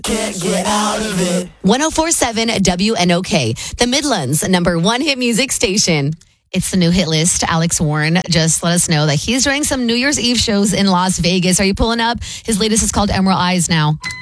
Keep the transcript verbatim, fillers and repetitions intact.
Can't get out of it. one oh four point seven W N O K, the Midlands' number one hit music station. It's the new hit list. Alex Warren just let us know that he's doing some New Year's Eve shows in Las Vegas. Are you pulling up? His latest is called Emerald Eyes now.